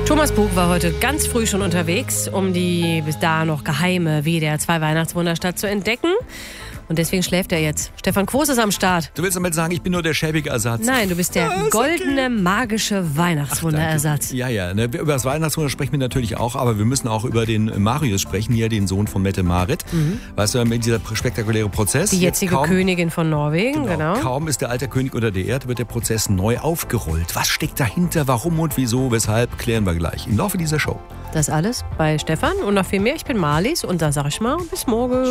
Thomas Bug war heute ganz früh schon unterwegs, um die bis da noch geheime WDR 2 Weihnachtswunderstadt zu entdecken. Und deswegen schläft er jetzt. Stefan Quos ist am Start. Du willst damit sagen, ich bin nur der schäbige Ersatz? Nein, du bist der goldene, magische Weihnachtswunderersatz. Ja. Ne, über das Weihnachtswunder sprechen wir natürlich auch, aber wir müssen auch über den Marius sprechen, hier den Sohn von Mette-Marit. Weißt du, mit dieser spektakuläre Prozess. Die jetzige Königin von Norwegen, genau. Kaum ist der alte König unter der Erde, wird der Prozess neu aufgerollt. Was steckt dahinter, warum und wieso, weshalb, klären wir gleich im Laufe dieser Show. Das alles bei Stefan und noch viel mehr. Ich bin Marlies und dann sag ich mal, bis morgen.